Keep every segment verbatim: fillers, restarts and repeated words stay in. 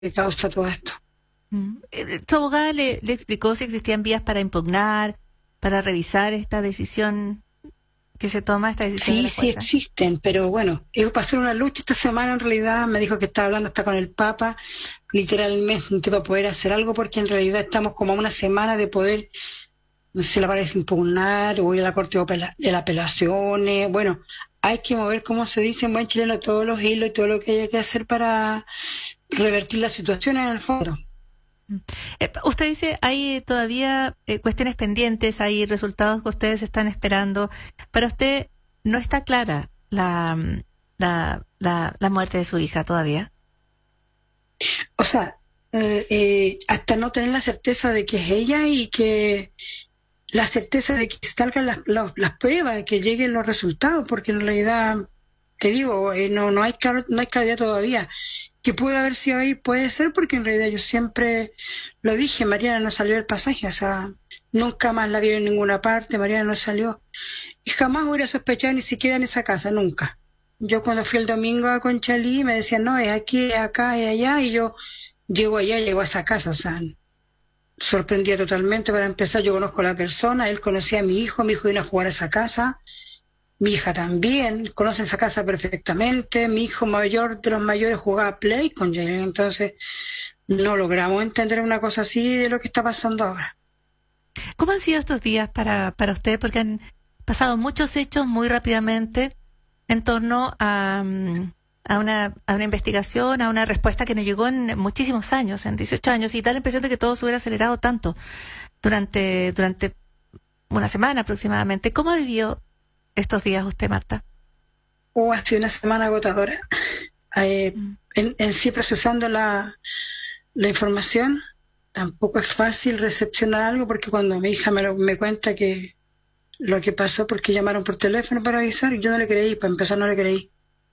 que causa todo esto. Mm. Eh, ¿Su abogada le, le explicó si existían vías para impugnar, para revisar esta decisión que se toma, esta decisión de Sí, la sí jueza? existen, pero bueno, yo pasé una lucha esta semana en realidad, me dijo que estaba hablando hasta con el Papa, literalmente para poder hacer algo, porque en realidad estamos como a una semana de poder, no sé si la parece impugnar o ir a la Corte de Apela- de las Apelaciones, bueno, hay que mover, como se dice en buen chileno, todos los hilos y todo lo que haya que hacer para revertir la situación en el fondo. Mm. Eh, usted dice, hay todavía eh, cuestiones pendientes, hay resultados que ustedes están esperando. Para usted, ¿no está clara la, mm, la, la, la muerte de su hija todavía? O sea, eh, eh, hasta no tener la certeza de que es ella y que la certeza de que salgan las, las, las pruebas, de que lleguen los resultados, porque en realidad, te digo, eh, no, no hay claro, no hay claridad todavía. Que puede haber sido ahí, puede ser, porque en realidad yo siempre lo dije, Mariana no salió del pasaje, o sea, nunca más la vi en ninguna parte, Mariana no salió. Y jamás hubiera sospechado ni siquiera en esa casa, nunca. Yo cuando fui el domingo a Conchalí me decían, no, es aquí, es acá, es allá, y yo llego allá, llego a esa casa, o sea, sorprendía totalmente. Para empezar, yo conozco a la persona, él conocía a mi hijo, mi hijo vino a jugar a esa casa, mi hija también, conoce esa casa perfectamente, mi hijo mayor de los mayores jugaba Play con Jalen, entonces no logramos entender una cosa así de lo que está pasando ahora. ¿Cómo han sido estos días para, para usted? Porque han pasado muchos hechos muy rápidamente en torno a, mm, a, una, a una investigación, a una respuesta que no llegó en muchísimos años, en dieciocho años, y da la impresión de que todo se hubiera acelerado tanto durante, durante una semana aproximadamente. ¿Cómo vivió estos días usted, Marta? Oh, ha sido una semana agotadora. Eh, Mm. en, en sí procesando la, la información, tampoco es fácil recepcionar algo, porque cuando mi hija me, lo, me cuenta que lo que pasó, porque llamaron por teléfono para avisar, yo no le creí, para empezar no le creí.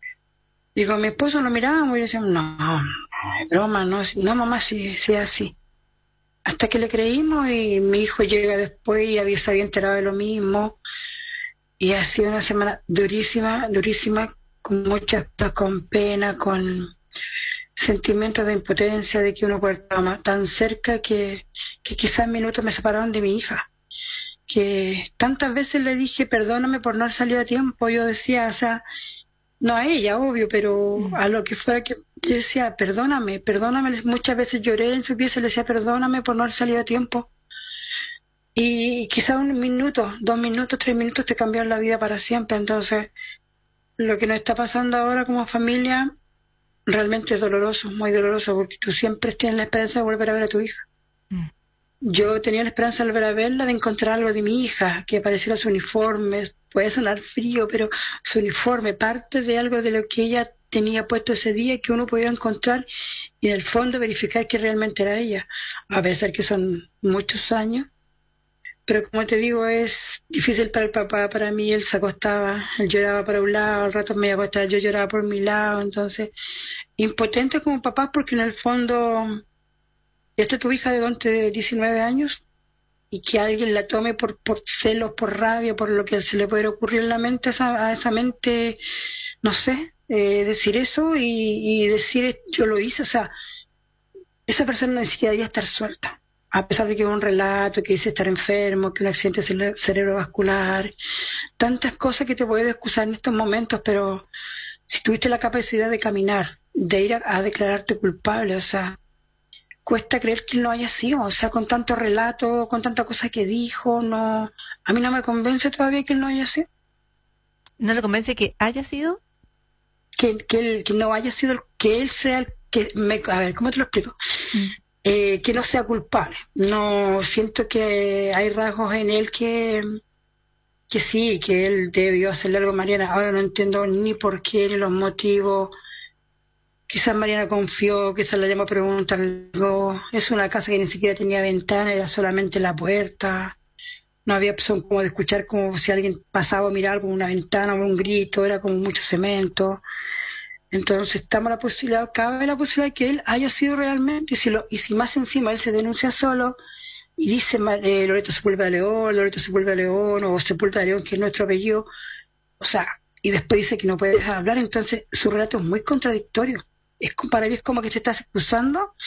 Y con mi esposo lo mirábamos y decíamos, no, no, es broma, no, no mamá, sí, sí es así. Hasta que le creímos y mi hijo llega después y había, se había enterado de lo mismo. Y ha sido una semana durísima, durísima, con muchas, con pena, con sentimientos de impotencia, de que uno puede estar tan cerca que, que quizás minutos me separaron de mi hija. Que tantas veces le dije, perdóname por no haber salido a tiempo. Yo decía, o sea, no a ella, obvio, pero Mm. a lo que fuera que yo decía, perdóname, perdóname. Muchas veces lloré en su pieza y le decía, perdóname por no haber salido a tiempo. Y quizás un minuto, dos minutos, tres minutos te cambiaron la vida para siempre. Entonces, lo que nos está pasando ahora como familia realmente es doloroso, muy doloroso, porque tú siempre tienes la esperanza de volver a ver a tu hija. Mm. Yo tenía la esperanza de volver a verla, de encontrar algo de mi hija, que apareciera su uniforme. Puede sonar frío, pero su uniforme, parte de algo de lo que ella tenía puesto ese día, que uno podía encontrar y en el fondo verificar que realmente era ella, a pesar que son muchos años. Pero como te digo, es difícil para el papá, para mí. Él se acostaba, él lloraba para un lado, al rato me iba a acostar, yo lloraba por mi lado. Entonces, impotente como papá, porque en el fondo, esta es tu hija de donde diecinueve años, y que alguien la tome por, por celos, por rabia, por lo que se le puede ocurrir en la mente, a esa, a esa mente, no sé, eh, decir eso y, y decir yo lo hice. O sea, esa persona necesitaría estar suelta. A pesar de que es un relato, que dice estar enfermo, que un accidente cere- cerebrovascular, tantas cosas que te puedes excusar en estos momentos, pero si tuviste la capacidad de caminar, de ir a, a declararte culpable, o sea, cuesta creer que él no haya sido, o sea, con tanto relato, con tanta cosa que dijo, no, a mí no me convence todavía que él no haya sido, ¿No le convence que haya sido? que, que él que no haya sido, el- que él sea el que, me, a ver, ¿cómo te lo explico? Mm. Eh, que no sea culpable. No siento que hay rasgos en él que, que sí, que él debió hacerle algo a Mariana. Ahora no entiendo ni por qué, ni los motivos. Quizás Mariana confió, quizás la llamó a preguntar algo. Es una casa que ni siquiera tenía ventana, era solamente la puerta. No había opción como de escuchar como si alguien pasaba o miraba por una ventana o un grito, era como mucho cemento. Entonces estamos la posibilidad, cabe la posibilidad de que él haya sido realmente, y si, lo, y si más encima él se denuncia solo y dice eh, Loreto Sepúlveda León, Loreto Sepúlveda León o Sepúlveda León, que es nuestro apellido, o sea, y después dice que no puede dejar hablar, entonces su relato es muy contradictorio. es, para mí es como que te estás excusando